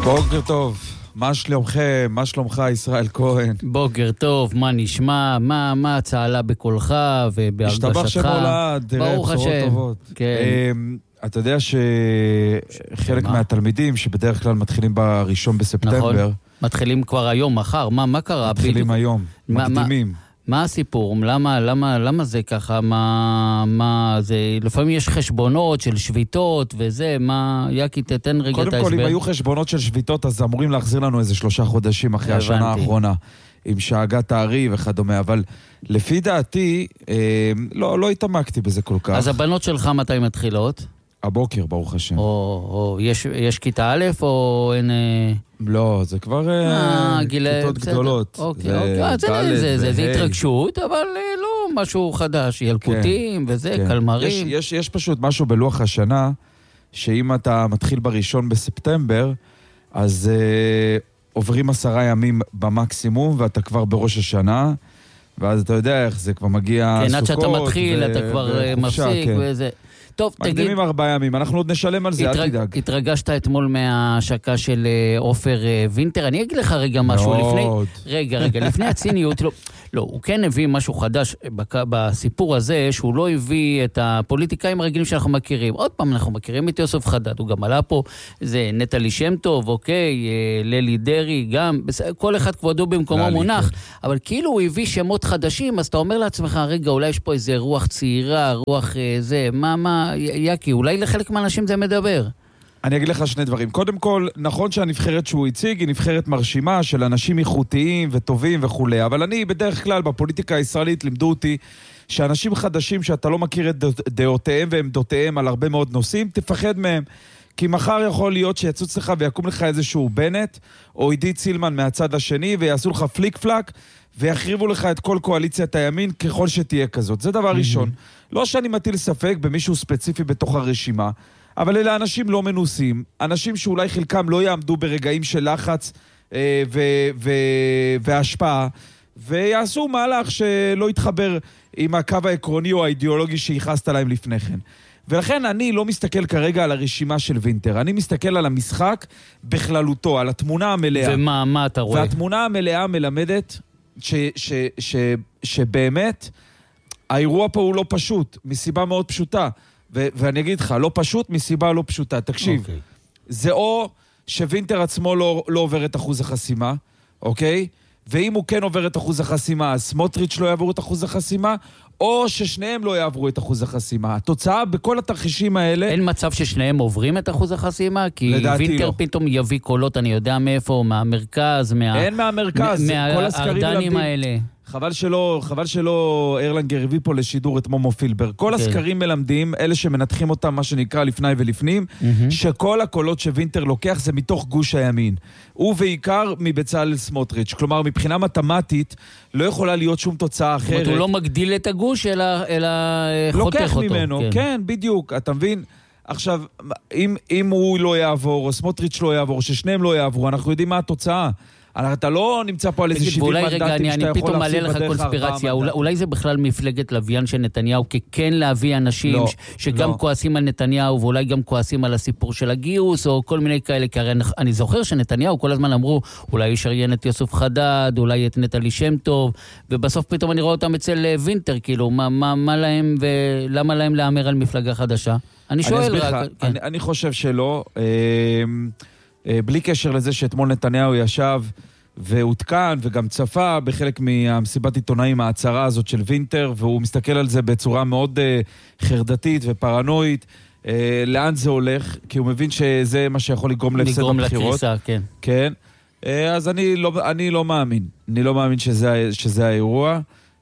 בוקר טוב, מה שלומכם? מה שלומך ישראל כהן? בוקר טוב, מה נשמע? מה הצעלה בקולך ובהרגשתך? השתבח שמולד, ברוך בשורות השם. טובות. כן. אתה יודע שחלק מהתלמידים שבדרך כלל מתחילים בראשון בספטמבר, נכון. מתחילים כבר היום, מחר. מה קרה? מתחילים היום, מקדימים. מה הסיפור? למה זה ככה? מה זה? לפעמים יש חשבונות של שביתות וזה, יקי, תתן רגע את ההסבר. קודם כל, אם היו חשבונות של שביתות, אז אמורים להחזיר לנו איזה 3 חודשים אחרי השנה האחרונה, עם שאגת הערי וכדומה, אבל לפי דעתי, לא התעמקתי בזה כל כך. אז הבנות שלך מתי מתחילות? הבוקר, ברוך השם. יש כיתה א' או אין... לא, זה כבר כיתות גדולות. זה התרגשות, אבל לא משהו חדש, ילקוטים וזה, קלמרים. יש פשוט משהו בלוח השנה, שאם אתה מתחיל בראשון בספטמבר, אז עוברים 10 ימים במקסימום, ואתה כבר בראש השנה, ואז אתה יודע איך זה כבר מגיע סוכות. כן, עד שאתה מתחיל, אתה כבר מפסיק וזה... טוב, מקדימים 4 ימים, אנחנו עוד נשלם על זה, אל תדאג. התרגשת אתמול מההשקה של עופר וינטר, אני אגיד לך רגע משהו, לפני הציניות, לא, הוא כן הביא משהו חדש בסיפור הזה, שהוא לא הביא את הפוליטיקאים הרגילים שאנחנו מכירים. עוד פעם, אנחנו מכירים את יוסף חדד, הוא גם עלה פה, זה נטלי שם טוב, אוקיי, ללי דרי, גם, כל אחד כבודו במקומו מונח, אבל כאילו הוא הביא שמות חדשים, אז אתה אומר לעצמך, רגע, אולי יש פה איזה רוח צעירה, רוח זה, מה, יקי, אולי לחלק מהאנשים זה מדבר. אני אגיד לך 2 דברים. קודם כל, נכון שהנבחרת שהוא הציג היא נבחרת מרשימה של אנשים איכותיים וטובים וכו'. אבל אני בדרך כלל בפוליטיקה הישראלית לימדו אותי שאנשים חדשים שאתה לא מכיר את דעותיהם ועמדותיהם על הרבה מאוד נושאים, תפחד מהם. כי מחר יכול להיות שיצוץ לך ויקום לך איזשהו בנט או עידית סילמן מהצד השני ויעשו לך פליק פלק ויחריבו לך את כל קואליציית הימין ככל שתהיה כזאת. זה דבר ראשון. לא שאני מטיל ספק במישהו ספציפי בתוך הרשימה, אבל אלה אנשים לא מנוסים, אנשים שאולי חלקם לא יעמדו ברגעים של לחץ והשפעה, ויעשו מהלך שלא יתחבר עם הקו העקרוני או האידיאולוגי שייחסת להם לפני כן. ולכן אני לא מסתכל כרגע על הרשימה של וינטר, אני מסתכל על המשחק בכללותו, על התמונה המלאה. ומה אתה רואה? והתמונה המלאה מלמדת שבאמת האירוע פה הוא לא פשוט, מסיבה מאוד פשוטה. ואני אגיד לך, לא פשוט מסיבה לא פשוטה. תקשיב, זה או שווינטר עצמו לא עובר את אחוז החסימה, אוקיי? ואם הוא כן עובר את אחוז החסימה, אז סמוטריץ' לא יעבור את אחוז החסימה, או ששניהם לא יעברו את אחוז החסימה. התוצאה בכל התרחישים האלה... אין מצב ששניהם עוברים את אחוז החסימה? כי וינטר פתאום יביא קולות, אני יודע מאיפה, מהמרכז, אין מהמרכז, כל הסקרים מהארדנים האלה. חבל שלא ארלנגר הביא פה לשידור את מומו פילבר. כל הסקרים מלמדים, אלה שמנתחים אותם, מה שנקרא לפני ולפנים, שכל הקולות שווינטר לוקח זה מתוך גוש הימין. ובעיקר מבצלאל סמוטריץ'. כלומר, מבחינה מתמטית, לא יכולה להיות שום תוצאה אחרת. זאת אומרת, הוא לא מגדיל את הגוש, אלא חותך אותו. לוקח ממנו, כן, בדיוק. אתה מבין? עכשיו, אם הוא לא יעבור, או סמוטריץ' לא יעבור, ששניהם לא יעברו, אנחנו יודעים מה התוצאה. אתה לא נמצא פה על איזה 70 מנדטים שאתה יכול להפסיד בדרך 4 קונספירציה. אולי זה בכלל מפלגת לוויין של נתניהו, כי כן להביא אנשים שגם כועסים על נתניהו, ואולי גם כועסים על הסיפור של הגיוס, או כל מיני כאלה, כי אני זוכר שנתניהו כל הזמן אמרו, אולי ישריין את יוסף חדד, אולי את נטלי שם טוב, ובסוף פתאום אני רואה אותם אצל וינטר, כאילו, מה להם ולמה להם לאמר על מפלגה חדשה? אני שואל רק... אני חושב שלא... בלי קשר לזה שאתמול נתניהו ישב והותקן וגם צפה בחלק מהמסיבת עיתונאים ההצהרה הזאת של וינטר, והוא מסתכל על זה בצורה מאוד חרדתית ופרנואית, לאן זה הולך, כי הוא מבין שזה מה שיכול לגרום להפסד בבחירות. לגרום לקריסה, כן. כן, אז אני לא מאמין. אני לא מאמין שזה האירוע.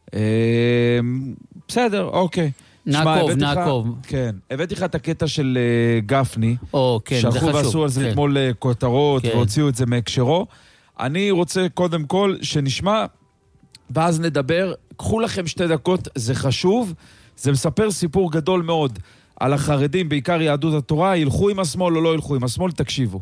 בסדר, אוקיי. נעקוב. כן, הבאתי לך את הקטע של גפני, כן, זה חשוב. שלחו ועשו על זה אתמול כותרות והוציאו את זה מהקשרו. אני רוצה קודם כל שנשמע, ואז נדבר. קחו לכם 2 דקות, זה חשוב. זה מספר סיפור גדול מאוד על החרדים, בעיקר יהדות התורה, ילכו עם השמאל או לא ילכו עם השמאל, תקשיבו.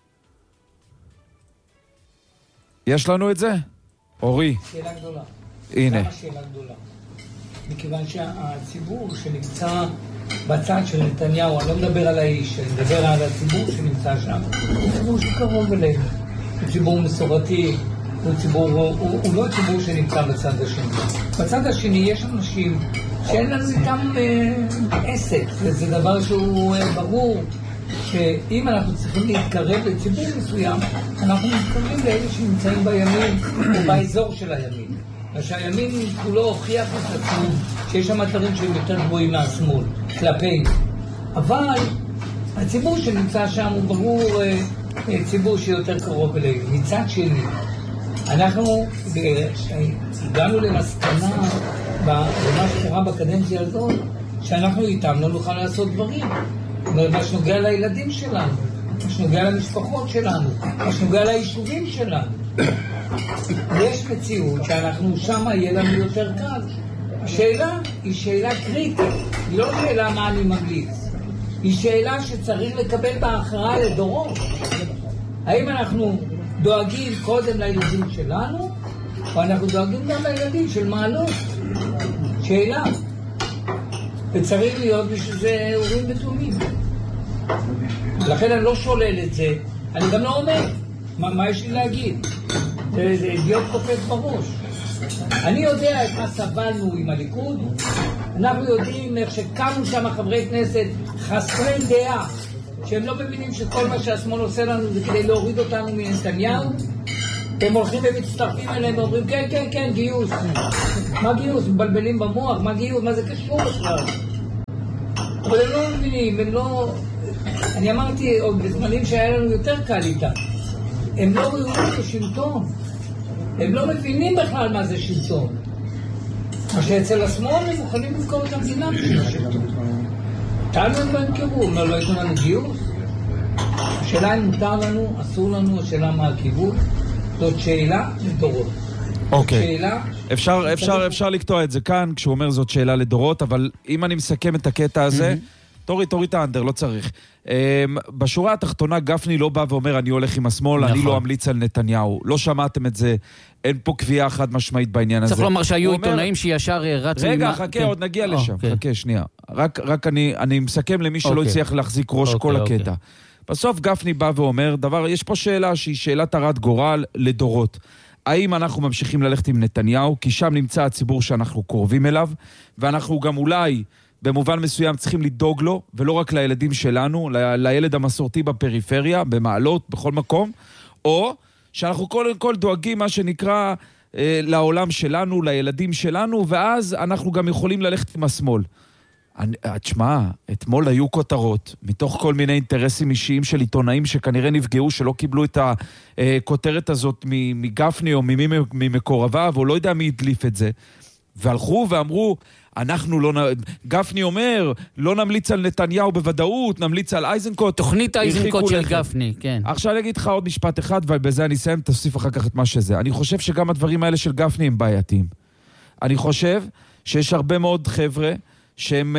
יש לנו את זה? אורי. שאלה גדולה. הנה. למה שאלה גדולה? מכיוון שהציבור שנמצא בצד של נתניהו, אני לא מדבר על האיש, אני מדבר על הציבור שנמצא שם. הוא ציבור שקרוב אלינו, הוא ציבור מסורתי, הוא לא ציבור שנמצא בצד השני. בצד השני יש אנשים שאין לנו איתם עסק, וזה דבר שהוא ברור, שאם אנחנו צריכים להתקרב לציבור מסוים, אנחנו מתקרבים לאלה שנמצאים בימין או באזור של הימין. ושהימין כולו הוכיח את עצמו שיש שם דברים שהם יותר גבוהים מהשמאל, כלפינו. אבל הציבור שנמצא שם הוא ברור ציבור שיותר קרוב אלינו. מצד שני, אנחנו הגענו למסקנה במה שקרה בקדנציה הזאת, שאנחנו איתם לא נוכל לעשות דברים. מה שנוגע לילדים שלנו, מה שנוגע למשפחות שלנו, מה שנוגע ליישובים שלנו. יש מציאות שאנחנו שם יהיה לנו יותר קל. השאלה היא שאלה קריטית, היא לא שאלה מה אני ממליץ, היא שאלה שצריך לקבל בהכרעה לדורות. האם אנחנו דואגים קודם לילדים שלנו, או אנחנו דואגים גם לילדים של מעלות? שאלה. וצריך להיות בשביל זה הורים ותומים. לכן אני לא שולל את זה, אני גם לא אומר מה יש לי להגיד. זה אידיוט קופץ בראש. אני יודע את מה סבלנו עם הליכוד, אנחנו יודעים איך שקמו שם חברי כנסת חסרי דעה, שהם לא מבינים שכל מה שהשמאל עושה לנו זה כדי להוריד אותנו מנתניהו. הם הולכים ומצטרפים אליהם ואומרים כן, כן, כן, גיוס. מה גיוס? מבלבלים במוח, מה גיוס? מה זה קשור בכלל? אבל הם לא מבינים, הם לא... אני אמרתי עוד בזמנים שהיה לנו יותר קל איתם, הם לא ראויים לשלטון, הם לא מבינים בכלל מה זה שלטון. מה שאצל השמאל הם מוכנים למכור את המדינה בשביל השלטון. אותנו הם לא ימכרו, הם לא ייתנו לנו גיוס. השאלה אם מותר לנו, אסור לנו, השאלה מה הכיוון, זאת שאלה לדורות. אוקיי. אפשר לקטוע את זה כאן, כשהוא אומר זאת שאלה לדורות, אבל אם אני מסכם את הקטע הזה, תוריד את האנדר, לא צריך. בשורה התחתונה, גפני לא בא ואומר, אני הולך עם השמאל, אני לא אמליץ על נתניהו. לא שמעתם את זה, אין פה קביעה חד משמעית בעניין הזה. צריך לומר שהיו עיתונאים שישר רצו... רגע, חכה, עוד נגיע לשם. חכה, שנייה. רק אני מסכם למי שלא יצליח להחזיק ראש כל הקטע. בסוף גפני בא ואומר, יש פה שאלה שהיא שאלת הרת גורל לדורות. האם אנחנו ממשיכים ללכת עם נתניהו, כי שם נמצא הציבור שאנחנו קרובים אליו, ואנחנו גם אולי במובן מסוים צריכים לדאוג לו, ולא רק לילדים שלנו, לילד המסורתי בפריפריה, במעלות, בכל מקום, או שאנחנו קודם כל דואגים מה שנקרא לעולם שלנו, לילדים שלנו, ואז אנחנו גם יכולים ללכת עם השמאל. תשמע, אתמול היו כותרות, מתוך כל מיני אינטרסים אישיים של עיתונאים שכנראה נפגעו, שלא קיבלו את הכותרת הזאת מגפני או ממקורביו, או לא יודע מי הדליף את זה, והלכו ואמרו, אנחנו לא, גפני אומר, לא נמליץ על נתניהו בוודאות, נמליץ על אייזנקוט. תוכנית אייזנקוט של גפני, כן. עכשיו אני אגיד לך עוד משפט אחד, ובזה אני אסיים, תוסיף אחר כך את מה שזה. אני חושב שגם הדברים האלה של גפני הם בעייתיים. אני חושב שיש הרבה מאוד חבר'ה שהם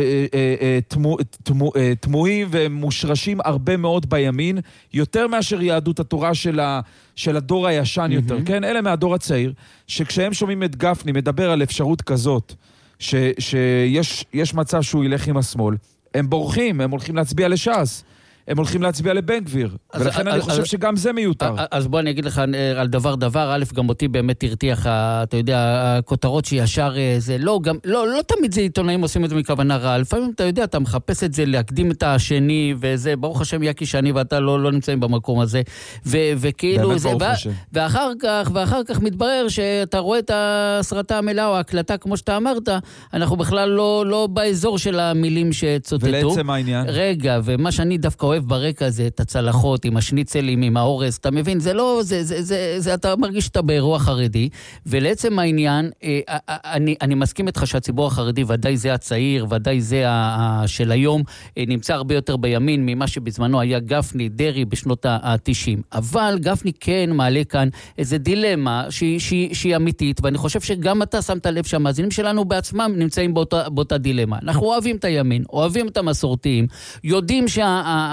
תמוהים ומושרשים הרבה מאוד בימין, יותר מאשר יהדות התורה של הדור הישן יותר, כן? אלה מהדור הצעיר, שכשהם שומעים את גפני מדבר על אפשרות כזאת, שיש מצב שהוא ילך עם השמאל, הם בורחים, הם הולכים להצביע לש"ס, הם הולכים להצביע לבן גביר, ולכן אני חושב שגם זה מיותר. אז בוא אני אגיד לך על דבר, א', גם אותי באמת הרתיח, אתה יודע, הכותרות שישר זה, לא תמיד זה עיתונאים עושים את זה מכוונה רע, לפעמים אתה יודע, אתה מחפש את זה להקדים את השני, וזה, ברוך השם יקי שאני ואתה לא נמצאים במקום הזה, וכאילו זה, ואחר כך מתברר שאתה רואה את הסרטה המלאה או ההקלטה, כמו שאתה אמרת, אנחנו בכלל לא באזור של המילים שצוטטו. ולעצם העניין. רגע, ומה שאני דווקא אוהב ברקע זה את הצלחות עם השניצלים, עם האורז, אתה מבין? זה לא, זה אתה מרגיש שאתה באירוע חרדי, ולעצם העניין, אני מסכים איתך שהציבור החרדי, ודאי זה הצעיר, ודאי זה של היום, נמצא הרבה יותר בימין ממה שבזמנו היה גפני, דרי בשנות ה-90. אבל גפני כן מעלה כאן איזה דילמה שהיא אמיתית, ואני חושב שגם אתה שמת לב שהמאזינים שלנו בעצמם נמצאים באותה דילמה. אנחנו אוהבים את הימין, אוהבים את המסורתיים, יודעים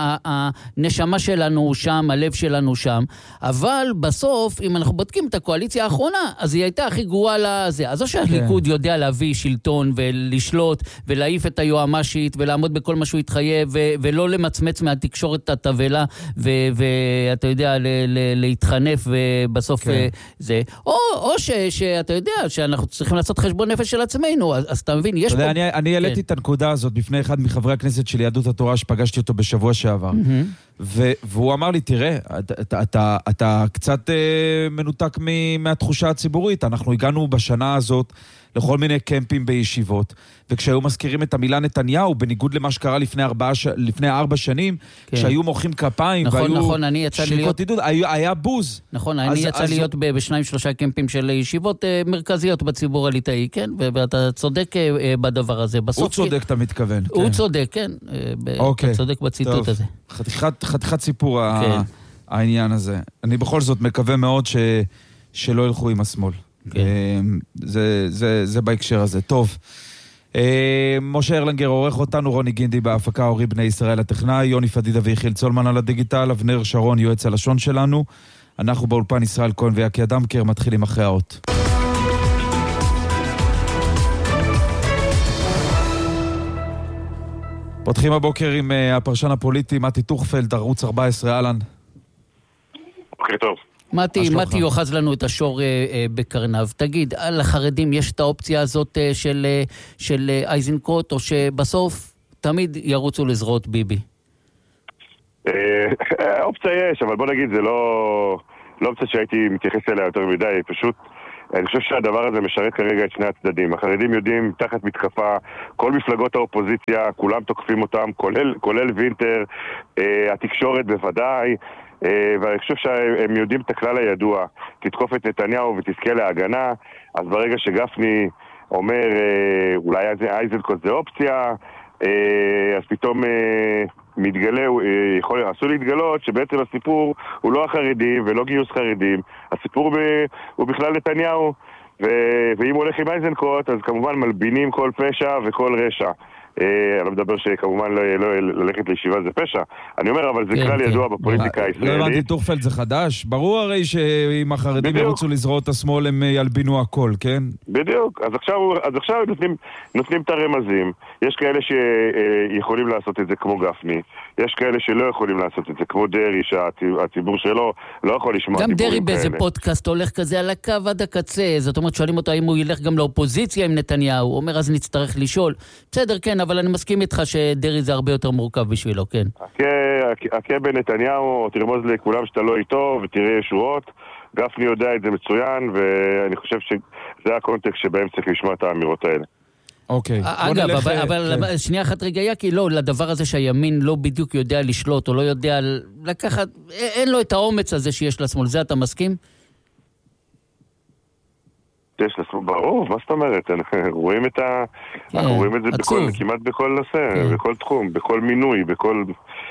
הנשמה שלנו שם, הלב שלנו שם, אבל בסוף, אם אנחנו בודקים את הקואליציה האחרונה, אז היא הייתה הכי גרועה לזה. אז או שהליכוד יודע להביא שלטון ולשלוט, ולהעיף את היועמשית, ולעמוד בכל מה שהוא התחייב, ולא למצמץ מהתקשורת את התבלה, ואתה יודע, להתחנף, ובסוף זה. או שאתה יודע, שאנחנו צריכים לעשות חשבון נפש של עצמנו, אז אתה מבין, יש פה... אני העליתי את הנקודה הזאת בפני אחד מחברי הכנסת של יהדות התורה, שפגשתי אותו בשבוע שעבר. והוא אמר לי, תראה, אתה קצת מנותק מהתחושה הציבורית. אנחנו הגענו בשנה הזאת לכל מיני קמפים בישיבות, וכשהיו מזכירים את המילה נתניהו, בניגוד למה שקרה לפני 4 שנים, כשהיו מוחאים כפיים, והיו שריקות עידוד, היה בוז. נכון, אני יצא להיות ב2-3 קמפים של ישיבות מרכזיות בציבור הליטאי, כן? ואתה צודק בדבר הזה. הוא צודק, אתה מתכוון. הוא צודק, כן. אתה צודק בציטוט הזה. חתיכת סיפור העניין הזה. אני בכל זאת מקווה מאוד שלא ילכו עם השמאל. זה בהקשר הזה. טוב. משה ארלנגר עורך אותנו, רוני גינדי בהפקה, אורי בני ישראל הטכנאי, יוני פדידה ויחיל צולמן על הדיגיטל, אבנר שרון יועץ הלשון שלנו. אנחנו באולפן ישראל כהן ויקי אדמקר, מתחילים אחרי האות. פותחים הבוקר עם הפרשן הפוליטי מתי טוכפלד, ערוץ 14, אהלן. בוקר טוב. מתי יוחז לנו את השור בקרנב. תגיד, על החרדים יש את האופציה הזאת של אייזנקוט, או שבסוף תמיד ירוצו לזרועות ביבי? אופציה יש, אבל בוא נגיד, זה לא אופציה שהייתי מתייחס אליה יותר מדי, פשוט אני חושב שהדבר הזה משרת כרגע את שני הצדדים. החרדים יודעים, תחת מתקפה, כל מפלגות האופוזיציה, כולם תוקפים אותם, כולל וינטר, התקשורת בוודאי, ואני חושב שהם יודעים את הכלל הידוע, תתקוף את נתניהו ותזכה להגנה. אז ברגע שגפני אומר אולי אייזנקוט זה אופציה, אז פתאום מתגלה, עשו להתגלות שבעצם הסיפור הוא לא החרדים ולא גיוס חרדים, הסיפור הוא בכלל נתניהו, ואם הוא הולך עם אייזנקוט אז כמובן מלבינים כל פשע וכל רשע. אני לא מדבר שכמובן לא ללכת לישיבה זה פשע, אני אומר, אבל זה כלל ידוע בפוליטיקה הישראלית. לא הבנתי, טוכפלד זה חדש? ברור הרי שאם החרדים ירוצו לזרועות השמאל הם ילבינו הכל, כן? בדיוק, אז עכשיו נותנים את הרמזים. יש כאלה שיכולים לעשות את זה כמו גפני, יש כאלה שלא יכולים לעשות את זה כמו דרי, שהציבור שלו לא יכול לשמוע. גם דרי באיזה פודקאסט הולך כזה על הקו עד הקצה, זאת אומרת שואלים אותו האם הוא ילך גם לאופוזיציה עם נתניהו, הוא אומר אז נצטרך לשאול. בסדר, כן, אבל אני מסכים איתך שדרי זה הרבה יותר מורכב בשבילו, כן. הכה בנתניהו, תרמוז לכולם שאתה לא איתו ותראה ישועות. גפני יודע את זה מצוין, ואני חושב שזה הקונטקסט שבהם צריך לשמוע את האמירות האלה. אוקיי. אגב, אבל שנייה אחת רגע, כי לא, לדבר הזה שהימין לא בדיוק יודע לשלוט, או לא יודע לקחת, אין לו את האומץ הזה שיש לשמאל, זה אתה מסכים? יש לשמאל, ברור, מה זאת אומרת? אנחנו רואים את זה כמעט בכל נושא, בכל תחום, בכל מינוי, בכל...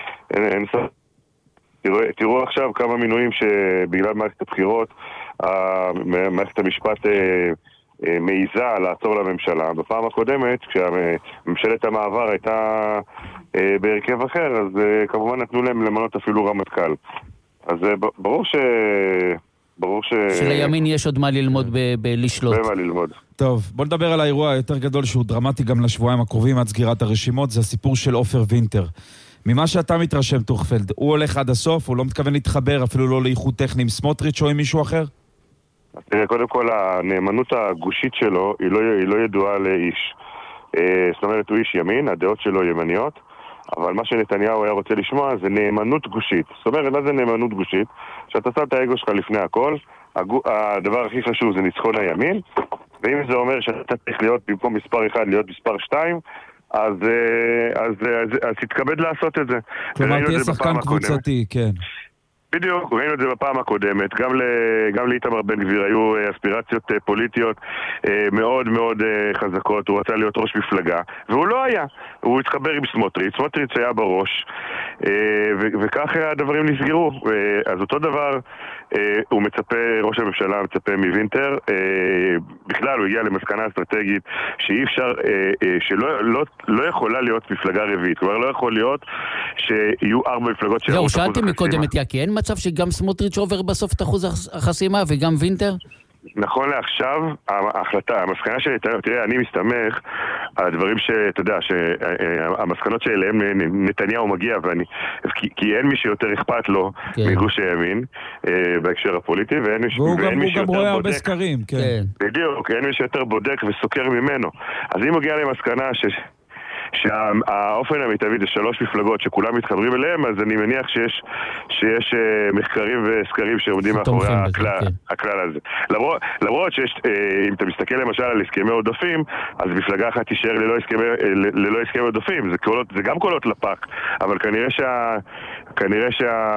תראו עכשיו כמה מינויים שבגלל מערכת הבחירות, מערכת המשפט מעיזה לעצור לממשלה. בפעם הקודמת, כשממשלת המעבר הייתה בהרכב אחר, אז כמובן נתנו להם למנות אפילו רמטכ"ל. אז ברור שלימין יש עוד מה ללמוד בלשלוט. ומה ללמוד. טוב, בוא נדבר על האירוע היותר גדול שהוא דרמטי גם לשבועיים הקרובים עד סגירת הרשימות, זה הסיפור של עופר וינטר. ממה שאתה מתרשם, טוכפלד, הוא הולך עד הסוף, הוא לא מתכוון להתחבר אפילו לא לאיחוד טכני עם סמוטריץ' או עם מישהו אחר? תראה, קודם כל, הנאמנות הגושית שלו היא לא ידועה לאיש. זאת אומרת, הוא איש ימין, הדעות שלו ימניות, אבל מה שנתניהו היה רוצה לשמוע זה נאמנות גושית. זאת אומרת, מה זה נאמנות גושית? שאתה שם את האגו שלך לפני הכל, הדבר הכי חשוב זה ניצחון הימין, ואם זה אומר שאתה צריך להיות במקום מספר 1 להיות מספר 2, אז תתכבד לעשות את זה. כלומר, תהיה שחקן קבוצתי, כן. בדיוק, ראינו את זה בפעם הקודמת, גם לאיתמר בן גביר היו אספירציות פוליטיות מאוד מאוד חזקות, הוא רצה להיות ראש מפלגה, והוא לא היה, הוא התחבר עם סמוטריץ', סמוטריץ' היה בראש, וכך הדברים נסגרו, אז אותו דבר הוא מצפה, ראש הממשלה מצפה מווינטר, בכלל הוא הגיע למסקנה אסטרטגית שאי אפשר, שלא יכולה להיות מפלגה רביעית, כלומר לא יכול להיות שיהיו 4 מפלגות שיערו את אחוז החסימה. שאלתי מקודם את יקי, אין מצב שגם סמוטריץ' עובר בסוף את אחוז החסימה וגם וינטר? נכון לעכשיו, ההחלטה, המסקנה שלי, תראה, אני מסתמך על הדברים שאתה יודע, המסקנות שאליהם נתניהו מגיע, כי אין מי שיותר אכפת לו מגוש הימין בהקשר הפוליטי, ואין מי שיותר בודק. רואה הרבה סקרים, כן. בדיוק, אין מי שיותר בודק וסוקר ממנו. אז אם מגיע למסקנה שהאופן המיטבי זה 3 מפלגות שכולם מתחברים אליהם, אז אני מניח שיש מחקרים וסקרים שעומדים מאחורי הכלל הזה. למרות שיש, אם אתה מסתכל למשל על הסכמי עודפים, אז מפלגה אחת תישאר ללא הסכמי עודפים, זה גם קולות לפק, אבל כנראה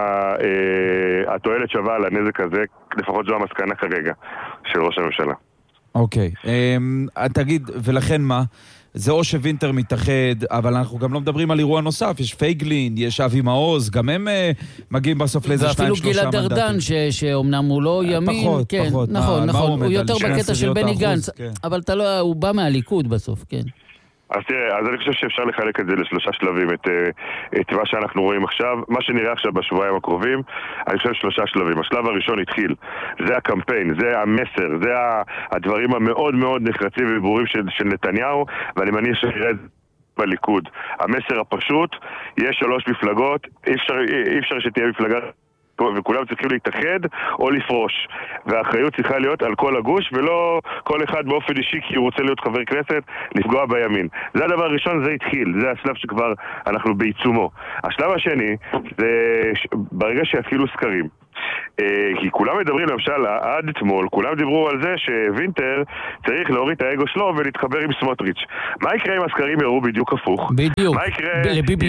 שהתועלת שווה על הנזק הזה, לפחות זו המסקנה כרגע של ראש הממשלה. אוקיי, תגיד, ולכן מה? זה או שווינטר מתאחד, אבל אנחנו גם לא מדברים על אירוע נוסף, יש פייגלין, יש אבי מעוז, גם הם מגיעים בסוף לאיזה 2-3 מנדטים. ואפילו גלעד ארדן, שאומנם הוא לא ימין, פחות, נכון, הוא יותר בקטע של בני גנץ, אבל הוא בא מהליכוד בסוף, כן. אז תראה, אז אני חושב שאפשר לחלק את זה ל3 שלבים, את מה שאנחנו רואים עכשיו, מה שנראה עכשיו בשבועיים הקרובים, אני חושב 3 שלבים. השלב הראשון התחיל, זה הקמפיין, זה המסר, זה הדברים המאוד מאוד נחרצים וברורים של נתניהו, ואני מניח שנראה את זה בליכוד. המסר הפשוט, יש 3 מפלגות, אי אפשר שתהיה מפלגה וכולם צריכים להתאחד או לפרוש, והאחריות צריכה להיות על כל הגוש ולא כל אחד באופן אישי כי הוא רוצה להיות חבר כנסת לפגוע בימין. זה הדבר הראשון, זה התחיל, זה השלב שכבר אנחנו בעיצומו. השלב השני זה ברגע שיתחילו סקרים, כי כולם מדברים למשל עד אתמול, כולם דיברו על זה שווינטר צריך להוריד את האגו שלו ולהתחבר עם סמוטריץ'. מה יקרה אם הסקרים יראו בדיוק הפוך? בדיוק. מה יקרה לביבי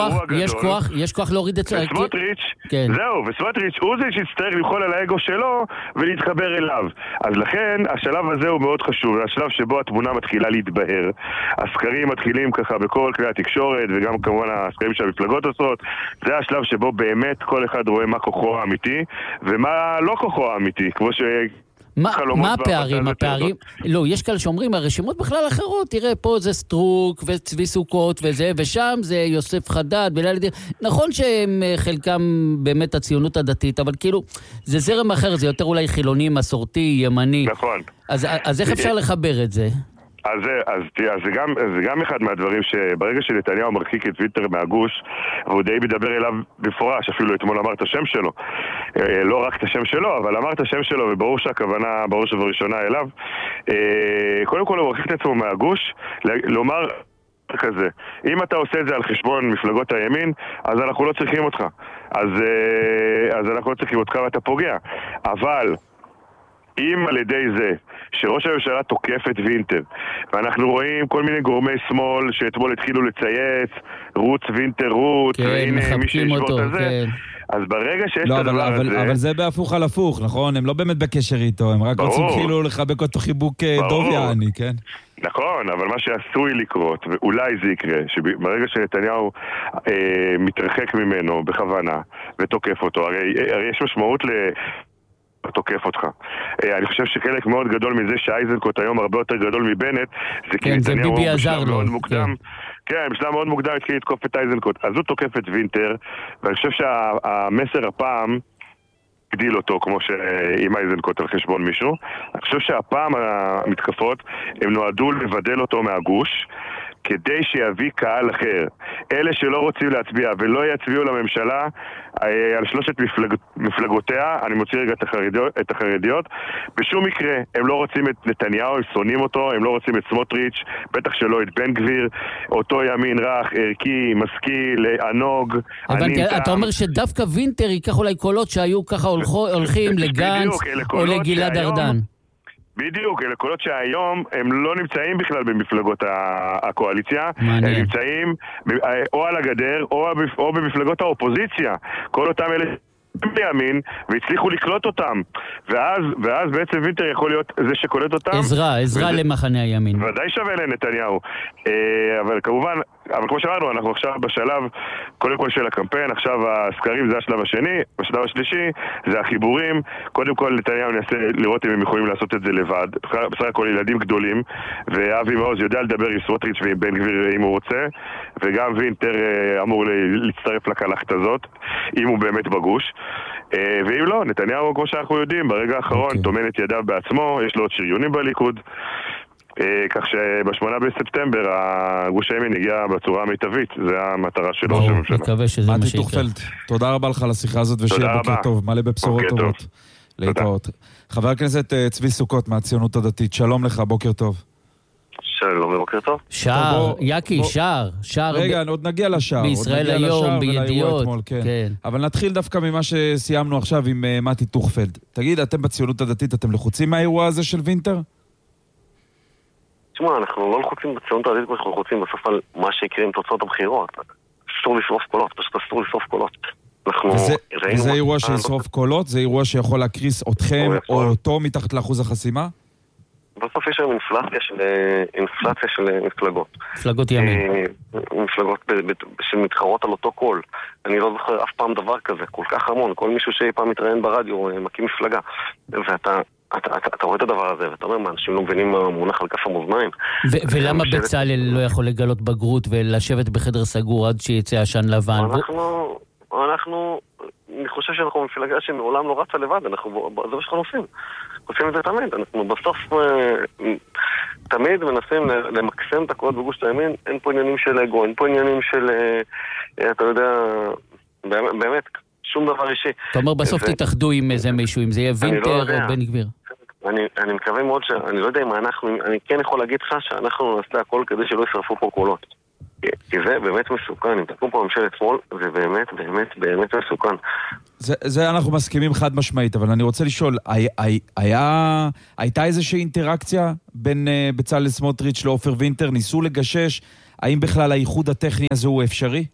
יש כוח להוריד את סמוטריץ', זהו, וסמוטריץ' הוא זה שיצטרך למחול על האגו שלו ולהתחבר אליו. אז לכן השלב הזה הוא מאוד חשוב, זה השלב שבו התמונה מתחילה להתבהר. הסקרים מתחילים ככה בכל כלי התקשורת וגם כמובן הסקרים שהמפלגות עושות. זה השלב שבו באמת כל אחד רואה מה כוחו האמיתי ומה לא כוחו האמיתי, כמו ש... מה הפערים? לא, יש כאלה שאומרים, הרשימות בכלל אחרות, תראה, פה זה סטרוק וצבי סוכות וזה, ושם זה יוסף חדד, נכון שהם חלקם באמת הציונות הדתית, אבל כאילו, זה זרם אחר, זה יותר אולי חילוני, מסורתי, ימני. נכון. אז איך אפשר לחבר את זה? אז זה גם אחד מהדברים שברגע שנתניהו מרחיק את וינטר מהגוש, והוא די מדבר אליו בפורש, אפילו אתמול אמר את השם שלו, לא רק את השם שלו, אבל אמר את השם שלו, וברור שהכוונה, בראש ובראשונה אליו, קודם כל הוא מרחיק את עצמו מהגוש, לומר כזה, אם אתה עושה את זה על חשבון מפלגות הימין, אז אנחנו לא צריכים אותך, אז אנחנו לא צריכים אותך ואתה פוגע, אבל אם על ידי זה שראש הממשלה תוקף את וינטר, ואנחנו רואים כל מיני גורמי שמאל שאתמול התחילו לצייץ, רוץ וינטר רוץ, והנה מי שישבור את זה, אז ברגע שיש את הדבר הזה... אבל זה בהפוך על הפוך, נכון? הם לא באמת בקשר איתו, הם רק רוצים כאילו לחבק אותו חיבוק דוב יעני, כן? נכון, אבל מה שעשוי לקרות, ואולי זה יקרה, שברגע שנתניהו מתרחק ממנו בכוונה ותוקף אותו, הרי יש משמעות תוקף אותך. אני חושב שחלק מאוד גדול מזה שאייזנקוט היום הרבה יותר גדול מבנט, זה כי נתניהו בשלב מאוד מוקדם. כן, בשלב מאוד מוקדם התחיל לתקוף את אייזנקוט. אז הוא תוקף את וינטר, ואני חושב שהמסר הפעם גדיל אותו, כמו שאם אייזנקוט על חשבון מישהו. אני חושב שהפעם המתקפות הם נועדו לבדל אותו מהגוש, כדי שיביא קהל אחר. אלה שלא רוצים להצביע ולא יצביעו לממשלה על 3 מפלגותיה, אני מוציא רגע את החרדיות, בשום מקרה הם לא רוצים את נתניהו, הם שונאים אותו, הם לא רוצים את סמוטריץ', בטח שלא את בן גביר, אותו ימין רך, ערכי, משכיל, ענוג. אבל אתה אומר שדווקא וינטר ייקח אולי קולות שהיו ככה הולכים לגנץ או לגלעד ארדן. בדיוק, אלה קולות שהיום הם לא נמצאים בכלל במפלגות הקואליציה, הם נמצאים או על הגדר או במפלגות האופוזיציה. כל אותם אלה בימין, והצליחו לקלוט אותם. ואז בעצם וינטר יכול להיות זה שקולט אותם. עזרה למחנה הימין. ודאי שווה לנתניהו. אבל כמובן, אבל כמו שאמרנו, אנחנו עכשיו בשלב, קודם כל של הקמפיין, עכשיו הסקרים זה השלב השני, בשלב השלישי זה החיבורים. קודם כל נתניהו ננסה לראות אם הם יכולים לעשות את זה לבד. בסך הכל ילדים גדולים, ואבי מעוז יודע לדבר עם סמוטריץ' ועם בן גביר אם הוא רוצה, וגם וינטר אמור להצטרף לקלחת הזאת, אם הוא באמת בגוש. ואם לא, נתניהו, כמו שאנחנו יודעים, ברגע האחרון תומן את ידיו בעצמו, יש לו עוד שריונים בליכוד, כך שבשמונה בספטמבר הגוש הימין הגיע בצורה מיטבית, זה המטרה של ראש הממשלה. מקווה שזה מה שיקרה. טוכפלד, תודה רבה לך על השיחה הזאת, ושיהיה בוקר טוב, מלא בבשורות טובות. להתראות. חבר הכנסת צבי סוכות מהציונות הדתית, שלום לך, בוקר טוב. שלום ובוקר טוב. שער, יקי, שער. רגע, עוד נגיע לשער. בישראל היום, בידיעות. אבל נתחיל דווקא ממה שסיימנו עכשיו עם מתי טוכפלד. תגיד, אתם בציונות הדתית, אתם לחוצים מהאירוע הזה של וינטר? תשמע, אנחנו לא לחוצים בציונות הדתית, אנחנו לחוצים בסוף על מה שיקרה עם תוצאות הבחירות. אסור לשרוף קולות, פשוט אסור לשרוף קולות. וזה אירוע שישרוף קולות? זה אירוע שיכול להקריס אתכם או אותו מתחת לאחוז החסימה? בסוף יש היום אינפלציה של מפלגות. מפלגות ימין. מפלגות שמתחרות על אותו קול. אני לא זוכר אף פעם דבר כזה, כל כך המון. כל מישהו שאי פעם מתראיין ברדיו מקים מפלגה. ואתה רואה את הדבר הזה, ואתה אומר, מה, אנשים לא מבינים מה מונח על כף המאזניים. ולמה בצלאל לא יכול לגלות בגרות ולשבת בחדר סגור עד שיצא עשן לבן? אני חושב שאנחנו מפלגה שמעולם לא רצה לבד, זה מה שאנחנו עושים את זה תמיד. אנחנו בסוף תמיד מנסים למקסם את הקולות בגוש הימין. אין פה עניינים של אגו, אין פה עניינים של, אתה יודע, באמת, שום דבר אישי. אתה אומר, בסוף תתאחדו עם איזה מישהו, אם זה יהיה וינטר או בן גביר. אני מקווה מאוד שאני לא יודע אם אני כן יכול להגיד לך שאנחנו נעשה הכל כדי שלא ישרפו פה קולות. כי זה באמת מסוכן, אם תקום פה ממשלת שמאל, זה באמת, באמת, באמת מסוכן. זה אנחנו מסכימים חד משמעית, אבל אני רוצה לשאול, הייתה איזושהי אינטראקציה בין בצלאל סמוטריץ' לעופר וינטר? ניסו לגשש? האם בכלל האיחוד הטכני הזה הוא אפשרי?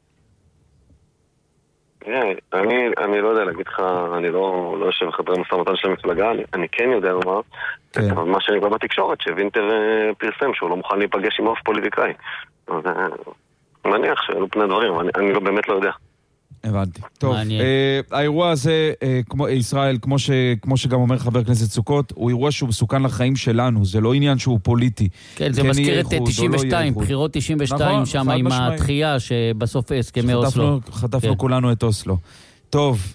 אני לא יודע להגיד לך, אני לא יושב בחדר משא ומתן של המפלגה, אני כן יודע לומר, מה שאני רואה בתקשורת, שווינטר פרסם שהוא לא מוכן להיפגש עם אף פוליטיקאי. אז מניח שאלו פני דברים, אני באמת לא יודע. הבנתי. טוב, האירוע הזה, ישראל, כמו שגם אומר חבר הכנסת סוכות, הוא אירוע שהוא מסוכן לחיים שלנו, זה לא עניין שהוא פוליטי. כן, זה מזכיר את 92, בחירות 92 שם עם התחייה שבסוף הסכמי אוסלו. חטפנו כולנו את אוסלו. טוב,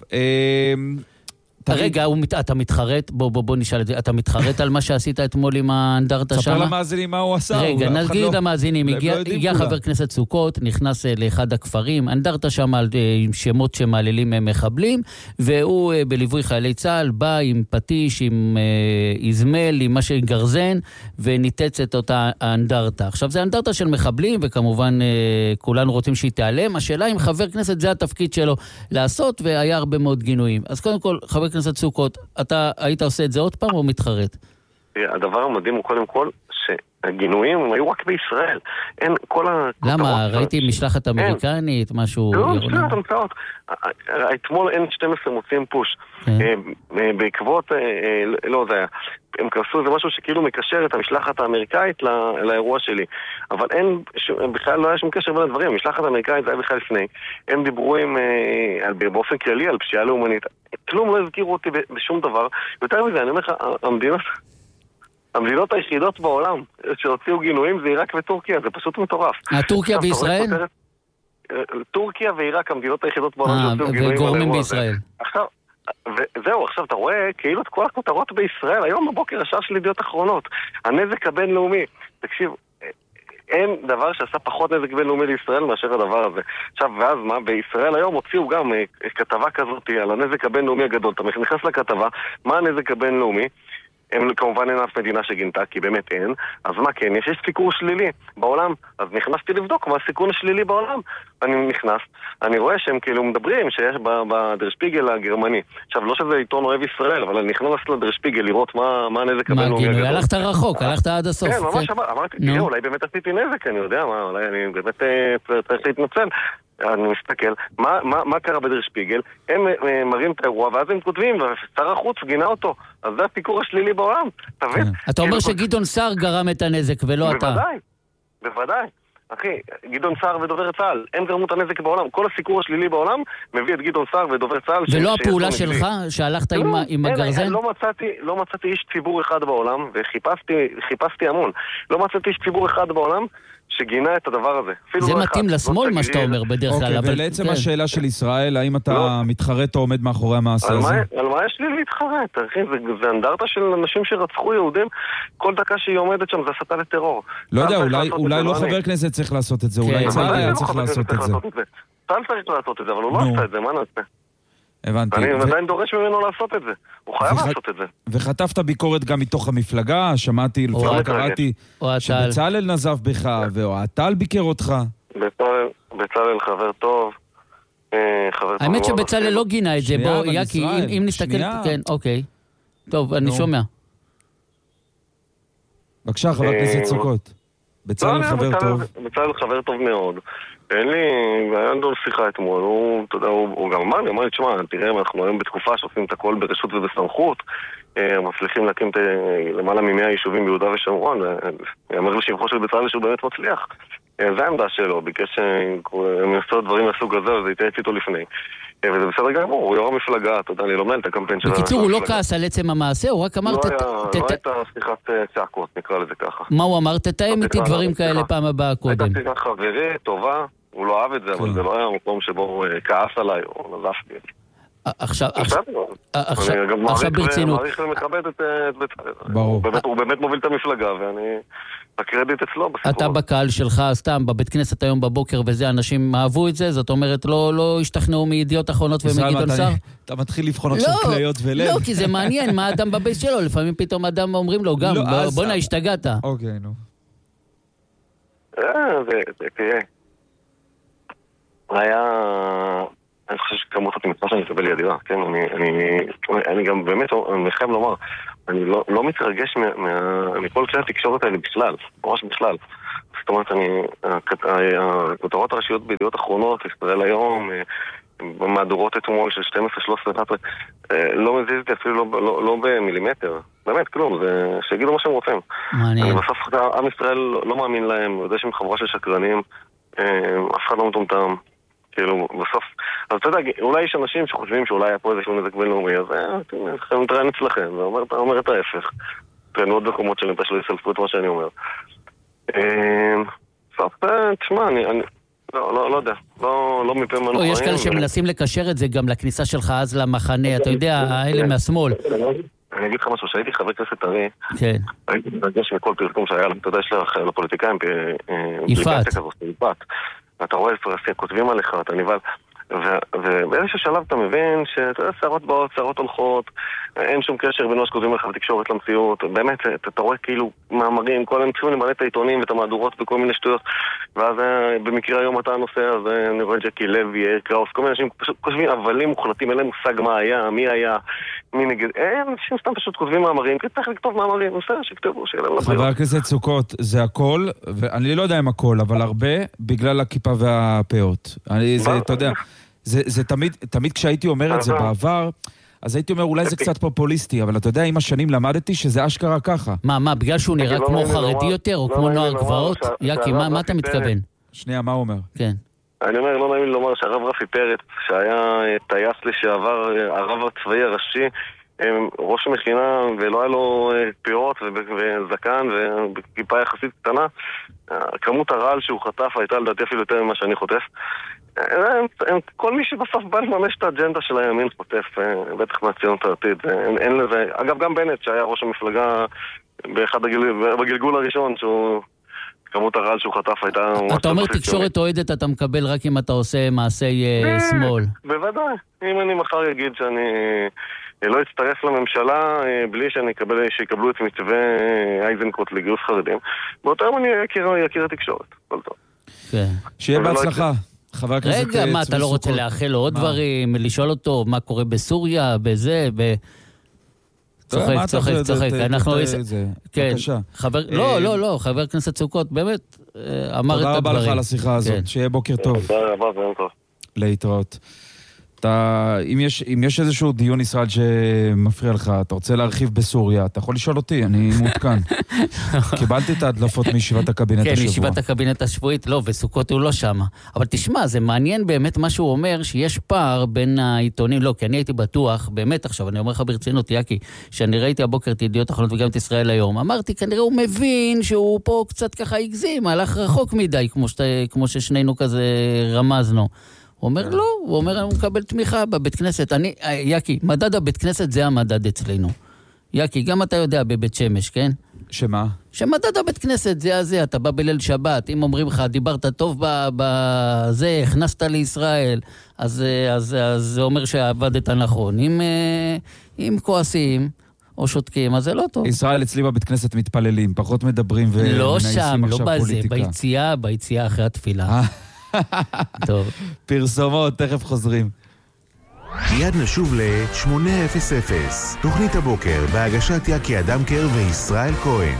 רגע, אתה מתחרט? בוא נשאל את זה. אתה מתחרט על מה שעשית אתמול עם האנדרטה שם? ספר למאזינים מה הוא עשה. רגע, נגיד למאזינים. הגיע חבר כנסת סוכות, נכנס לאחד הכפרים, אנדרטה שם על שמות שמעללים מחבלים, והוא בליווי חיילי צה"ל בא עם פטיש, עם איזמל, עם משהו גרזן, וניתץ את אותה האנדרטה. עכשיו, זה אנדרטה של מחבלים, וכמובן כולנו רוצים שהיא תיעלם. השאלה אם חבר כנסת זה התפקיד שלו לעשות, והיה הרבה מאוד גינויים. אז קודם כל, חבר כנסת סוכות, אתה היית עושה את זה עוד פעם או מתחרט? הדבר המדהים הוא קודם כל שהגינויים הם היו רק בישראל. אין כל למה? ראיתי משלחת אמריקנית, משהו... לא, משלחת המצאות. אתמול N12 מוצאים פוש. בעקבות, לא, זה היה... הם כנסו, זה משהו שכאילו מקשר את המשלחת האמריקאית לאירוע שלי. אבל אין, בכלל לא היה שום קשר בין הדברים. המשלחת האמריקאית זה היה בכלל לפני. הם דיברו באופן כללי על פשיעה לאומנית. כלום לא הזכירו אותי בשום דבר. יותר מזה, אני אומר לך, המדינות היחידות בעולם שהוציאו גינויים זה עיראק וטורקיה, זה פשוט מטורף. טורקיה וישראל? טורקיה ועיראק, המדינות היחידות בעולם שהוציאו גינויים. וגורמים בישראל. עכשיו, וזהו, עכשיו אתה רואה כאילו את כל הכותרות בישראל, היום בבוקר השאר של ידיעות אחרונות, הנזק הבינלאומי, תקשיב, אין דבר שעשה פחות נזק בינלאומי לישראל מאשר הדבר הזה. עכשיו, ואז מה, בישראל היום הוציאו גם כתבה כזאת על הנזק הבינלאומי הגדול, אתה נכנס לכתבה, מה הנזק הבינלאומי? הם כמובן אין אף מדינה שגינתה, כי באמת אין. אז מה כן? יש סיקור שלילי בעולם. אז נכנסתי לבדוק מה הסיכון השלילי בעולם. אני נכנס, אני רואה שהם כאילו מדברים שיש בדר שפיגל הגרמני. עכשיו, לא שזה עיתון אוהב ישראל, אבל אני נכנס לדר שפיגל לראות מה הנזק הבינלאומי הגדול. הלכת רחוק, הלכת עד הסוף. כן, ממש אמרתי, אולי באמת עשיתי נזק, אני יודע מה, אולי אני באמת צריך להתנצל. אני מסתכל, מה קרה בדר שפיגל? הם מראים את האירוע, ואז הם כותבים, ושר החוץ גינה אותו. אז זה הסיקור השלילי בעולם, אתה מבין? אתה אומר שגדעון סער גרם את הנזק, ולא אתה. בוודאי. אחי, גדעון סער ודובר צה"ל, הם גרמו את הנזק בעולם. כל הסיקור השלילי בעולם מביא את גדעון סער ודובר צה"ל. ולא הפעולה שלך, שהלכת עם הגרזן? לא מצאתי איש ציבור אחד בעולם, וחיפשתי המון. לא מצאתי איש ציבור אחד בעולם שגינה את הדבר הזה. זה מתאים לשמאל מה שאתה אומר בדרך כלל. אוקיי, ולעצם השאלה של ישראל, האם אתה מתחרט או עומד מאחורי המעשה הזה? על מה יש לי להתחרט? אחי, זה אנדרטה של אנשים שרצחו יהודים, כל דקה שהיא עומדת שם זה הסתה לטרור. לא יודע, אולי לא חבר כנסת צריך לעשות את זה, אולי צה"ל היה צריך לעשות את זה. צה"ל צריך לעשות את זה, אבל הוא לא עשה את זה, מה נעשה? הבנתי. אני עדיין דורש ממנו לעשות את זה. הוא חייב לעשות את זה. וחטפת ביקורת גם מתוך המפלגה, שמעתי, לפעמים קראתי, שבצלאל נזף בך, ואוהטל ביקר אותך. בצלאל חבר טוב. האמת שבצלאל לא גינה את זה, בוא, יקי, אם נסתכל, כן, אוקיי. טוב, אני שומע. בבקשה, חבר הכנסת סוכות. בצלאל חבר טוב. בצלאל חבר טוב מאוד. אין לי, היה לנו שיחה אתמול, הוא גם אמר לי, תשמע, תראה, אנחנו היום בתקופה שעושים את הכל ברשות ובסמכות, מצליחים להקים למעלה מ100 יישובים ביהודה ושומרון, ואמר לשבחו של בצלאל שהוא באמת מצליח. זה העמדה שלו, ביקש שהם יעשו דברים מהסוג הזה, וזה יתייעץ איתו לפני. וזה בסדר גמור, הוא יו"ר המפלגה, אתה יודע, אני לא מנהל את הקמפיין של... בקיצור, הוא לא כעס על עצם המעשה, הוא רק אמר... לא הייתה שיחת צעקות, נקרא לזה ככה. מה הוא אמר? תתאם איתי דברים כאלה פעם הבאה קודם. הייתה שיחה חברית, טובה, הוא לא אהב את זה, אבל זה לא היה מקום שבו הוא כעס עליי, או נזף לי. עכשיו ברצינות. אני מעריך ומכבד את בצלאל. הוא באמת מוביל את המפלגה, ואני... הקרדיט אצלו בסיפור. אתה בקהל שלך, סתם, בבית כנסת היום בבוקר וזה, אנשים אהבו את זה? זאת אומרת, לא השתכנעו מידיעות אחרונות ומגדעון סער? אתה מתחיל לבחון עכשיו כליות ולב. לא, כי זה מעניין, מה האדם בבית שלו? לפעמים פתאום אדם אומרים לו, גם, בוא השתגעת. אוקיי, נו. תראה. אני חושב שכמות התמצא שאני אקבל ידיעה, כן? אני גם באמת, אני חייב לומר, אני לא מתרגש מכל כלי התקשורת האלה בכלל, ממש בכלל. זאת אומרת, הכותרות הראשיות בידיעות אחרונות, ישראל היום, במהדורות אתמול של 12, 13, 11, לא מזיזתי אפילו לא במילימטר. באמת, כלום, זה שיגידו מה שהם רוצים. מעניין. בסוף עם ישראל לא מאמין להם, הוא יודע שהם חבורה של שקרנים, אף אחד לא מטומטם. כאילו, בסוף... אז אתה יודע, אולי יש אנשים שחושבים שאולי היה פה איזשהו נזק בינלאומי, אז הם מתראיין אצלכם, ואומר את ההפך. תראינו עוד מקומות שלהם, שלא יסלפו את מה שאני אומר. תשמע, אני... לא יודע, לא מפה מנוחים. יש כאלה שמנסים לקשר את זה גם לכניסה שלך אז למחנה, אתה יודע, האלה מהשמאל. אני אגיד לך משהו, שהייתי חבר כנסת הרי, כן. הייתי מתרגש מכל פרסום שהיה, אתה יודע, יש לפוליטיקאים, יפעת. אתה רואה, כותבים עליך, אתה נבהל, ובאיזשהו שלב אתה מבין שאתה יודע, שערות באות, שערות הולכות, אין שום קשר בין מה שכותבים לך בתקשורת למציאות, באמת, אתה רואה כאילו מאמרים, כל הם צריכים למלא את העיתונים ואת המהדורות בכל מיני שטויות, ואז במקרה היום אתה הנושא, אז אני רואה ג'קי לוי, יאיר קראוס, כל מיני אנשים פשוט כותבים אבלים מוחלטים, אין להם מושג מה היה, מי היה, מי נגד, אנשים סתם פשוט כותבים מאמרים, כי צריך לכתוב מאמרים, נושא שכתבו, שאלה לא חבר הכנסת סוכות, זה הכל, ואני לא יודע אם הכל, אבל הרבה בגלל הכיפה והפאות. אתה יודע, זה תמיד כשהייתי אומר את זה בעבר, אז הייתי אומר, אולי זה קצת פופוליסטי, אבל אתה יודע, עם השנים למדתי שזה אשכרה ככה. מה, בגלל שהוא נראה כמו חרדי יותר, או כמו נוער גבעות? יקי, מה אתה מתכוון? שנייה, מה הוא אומר? כן. אני אומר, לא נעים לי לומר שהרב רפי פרץ, שהיה טייס לשעבר, הרב הצבאי הראשי, ראש מכינה, ולא היה לו פאות וזקן וכיפה יחסית קטנה, כמות הרעל שהוא חטף הייתה לדעתי אפילו יותר ממה שאני חוטף. כל מי שבסוף בא לממש את האג'נדה של הימין חוטף, בטח מהציונות הדתית. אין לזה, אגב גם בנט שהיה ראש המפלגה בגלגול הראשון, שהוא כמות הרעל שהוא חטף הייתה... אתה אומר תקשורת אוהדת אתה מקבל רק אם אתה עושה מעשי שמאל. בוודאי, אם אני מחר אגיד שאני לא אצטרף לממשלה בלי שיקבלו את מתווה אייזנקוט לגיוס חרדים, באותו יום אני אכיר התקשורת. שיהיה בהצלחה. רגע, מה, אתה לא רוצה לאחל לו עוד דברים, לשאול אותו מה קורה בסוריה, בזה, צוחק, אנחנו... בבקשה. לא, חבר כנסת סוכות, באמת, אמר את הדברים. תודה רבה לך על השיחה הזאת, כן. שיהיה בוקר טוב. תודה רבה, ביום טוב. להתראות. אם יש איזשהו דיון ישראל שמפריע לך, אתה רוצה להרחיב בסוריה, אתה יכול לשאול אותי, אני מעודכן. קיבלתי את ההדלפות מישיבת הקבינט השבוע. כן, ישיבת הקבינט השבועית, לא, וסוכות הוא לא שם. אבל תשמע, זה מעניין באמת מה שהוא אומר, שיש פער בין העיתונים, לא, כי אני הייתי בטוח, באמת עכשיו, אני אומר לך ברצינות, יקי, שאני ראיתי הבוקר את ידיעות אחרונות וגם את ישראל היום, אמרתי, כנראה הוא מבין שהוא פה קצת ככה הגזים, הלך רחוק מדי, כמו ששנינו כזה רמזנו. הוא אומר, לא, הוא אומר, הוא מקבל תמיכה בבית כנסת. יקי, מדד הבית כנסת זה המדד אצלנו. יקי, גם אתה יודע בבית שמש, כן? שמה? שמדד הבית כנסת זה הזה, אתה בא בליל שבת, אם אומרים לך, דיברת טוב בזה, הכנסת לישראל, אז זה אומר שעבדת נכון. אם כועסים או שותקים, אז זה לא טוב. ישראל אצלי בבית כנסת מתפללים, פחות מדברים ומנהיסים לא עכשיו פוליטיקה. לא שם, ביציאה אחרי התפילה. טוב. פרסומות, תכף חוזרים. מיד נשוב ל-800, תוכנית הבוקר בהגשת יקי אדמקר וישראל כהן.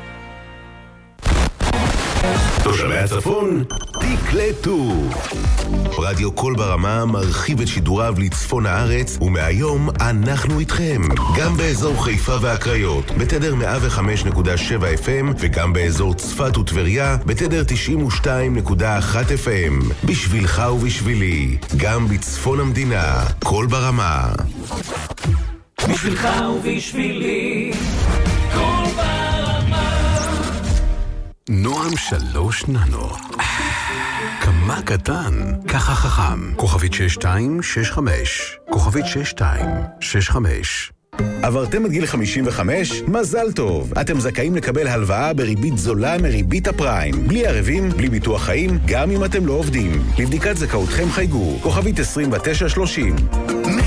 תושבי הצפון, תקלטו. רדיו קול ברמה מרחיב את שידוריו לצפון הארץ, ומהיום אנחנו איתכם. גם באזור חיפה והקריות, בתדר 105.7 FM, וגם באזור צפת וטבריה, בתדר 92.1 FM. בשבילך ובשבילי, גם בצפון המדינה, קול ברמה. בשבילך ובשבילי, קול ברמה. נועם 3 ננו. כמה קטן, ככה חכם. כוכבית 6265. כוכבית 6265. עברתם את גיל 55? מזל טוב. אתם זכאים לקבל הלוואה בריבית זולה מריבית הפריים. בלי ערבים, בלי ביטוח חיים, גם אם אתם לא עובדים. לבדיקת זכאותכם חייגו. כוכבית 2930.